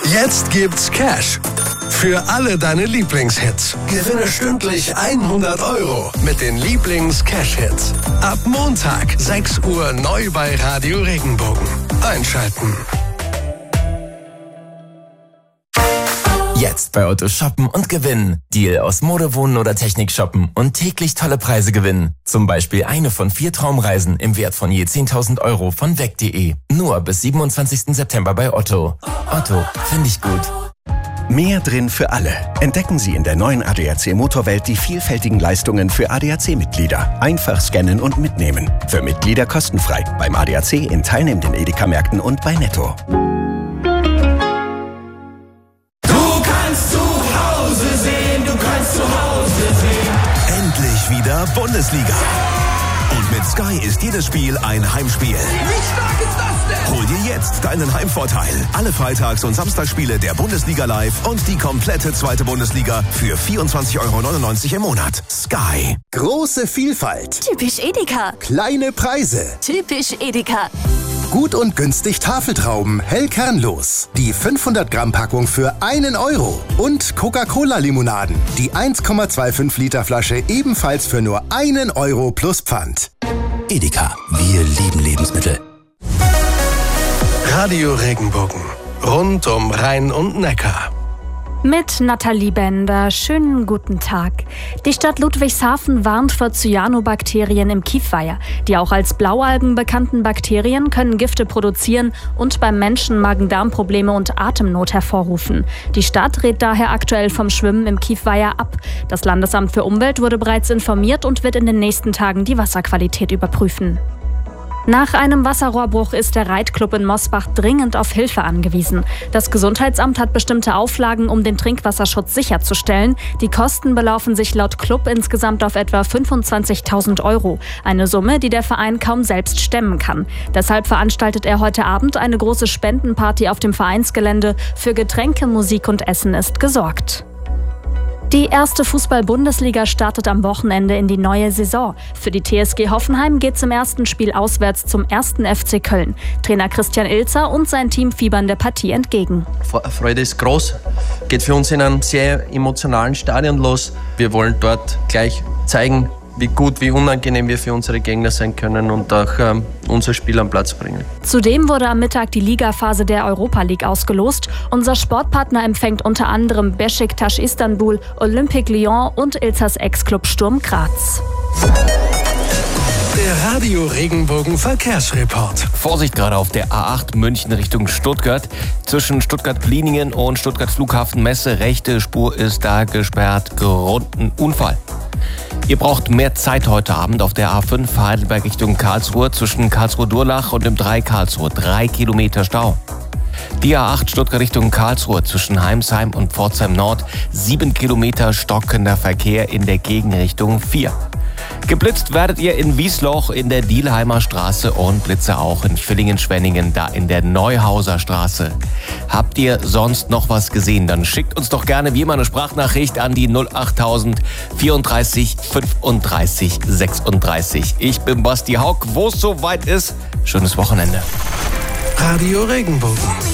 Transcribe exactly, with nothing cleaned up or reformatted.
Jetzt gibt's Cash für alle deine Lieblingshits. Gewinne stündlich hundert Euro mit den Lieblings-Cash-Hits. Ab Montag, sechs Uhr, neu bei Radio Regenbogen. Einschalten. Jetzt bei Otto shoppen und gewinnen. Deal aus Mode, Wohnen oder Technik shoppen und täglich tolle Preise gewinnen. Zum Beispiel eine von vier Traumreisen im Wert von je zehntausend Euro von weg punkt de. Nur bis siebenundzwanzigsten September bei Otto. Otto, finde ich gut. Mehr drin für alle. Entdecken Sie in der neuen A D A C Motorwelt die vielfältigen Leistungen für A D A C-Mitglieder. Einfach scannen und mitnehmen. Für Mitglieder kostenfrei. Beim A D A C in teilnehmenden Edeka-Märkten und bei Netto. Endlich wieder Bundesliga. Und mit Sky ist jedes Spiel ein Heimspiel. Wie stark ist das denn? Hol dir jetzt deinen Heimvorteil. Alle Freitags- und Samstagsspiele der Bundesliga live und die komplette zweite Bundesliga für vierundzwanzig Euro neunundneunzig im Monat. Sky. Große Vielfalt. Typisch Edeka. Kleine Preise. Typisch Edeka. Gut und günstig Tafeltrauben, hell kernlos. Die fünfhundert Gramm Packung für einen Euro. Und Coca-Cola-Limonaden. Die eins Komma fünfundzwanzig Liter Flasche ebenfalls für nur einen Euro plus Pfand. Edeka, wir lieben Lebensmittel. Radio Regenbogen. Rund um Rhein und Neckar. Mit Nathalie Bender. Schönen guten Tag. Die Stadt Ludwigshafen warnt vor Cyanobakterien im Kiefweiher. Die auch als Blaualgen bekannten Bakterien können Gifte produzieren und beim Menschen Magen-Darm-Probleme und Atemnot hervorrufen. Die Stadt rät daher aktuell vom Schwimmen im Kiefweiher ab. Das Landesamt für Umwelt wurde bereits informiert und wird in den nächsten Tagen die Wasserqualität überprüfen. Nach einem Wasserrohrbruch ist der Reitclub in Mosbach dringend auf Hilfe angewiesen. Das Gesundheitsamt hat bestimmte Auflagen, um den Trinkwasserschutz sicherzustellen. Die Kosten belaufen sich laut Club insgesamt auf etwa fünfundzwanzigtausend Euro. Eine Summe, die der Verein kaum selbst stemmen kann. Deshalb veranstaltet er heute Abend eine große Spendenparty auf dem Vereinsgelände. Für Getränke, Musik und Essen ist gesorgt. Die erste Fußball-Bundesliga startet am Wochenende in die neue Saison. Für die T S G Hoffenheim geht's im ersten Spiel auswärts zum ersten F C Köln. Trainer Christian Ilzer und sein Team fiebern der Partie entgegen. Freude ist groß, geht für uns in einem sehr emotionalen Stadion los. Wir wollen dort gleich zeigen, wie gut, wie unangenehm wir für unsere Gegner sein können und auch ähm, unser Spiel am Platz bringen. Zudem wurde am Mittag die Ligaphase der Europa League ausgelost. Unser Sportpartner empfängt unter anderem Beşiktaş Istanbul, Olympique Lyon und Ilzers Ex-Club Sturm Graz. Der Radio Regenbogen Verkehrsreport. Vorsicht gerade auf der A acht München Richtung Stuttgart. Zwischen Stuttgart-Pliningen und Stuttgart Flughafen Messe. Rechte Spur ist da gesperrt. Grund ein Unfall. Ihr braucht mehr Zeit heute Abend auf der A fünf Heidelberg Richtung Karlsruhe zwischen Karlsruhe-Durlach und dem drei Karlsruhe. Drei Kilometer Stau. Die A acht Stuttgart Richtung Karlsruhe zwischen Heimsheim und Pforzheim Nord. Sieben Kilometer stockender Verkehr in der Gegenrichtung vier. Geblitzt werdet ihr in Wiesloch in der Dielheimer Straße und Blitze auch in Villingen-Schwenningen, da in der Neuhauser Straße. Habt ihr sonst noch was gesehen? Dann schickt uns doch gerne wie immer eine Sprachnachricht an die null achttausend vierunddreißig fünfunddreißig sechsunddreißig. Ich bin Basti Haug. Wo es soweit ist, schönes Wochenende. Radio Regenbogen.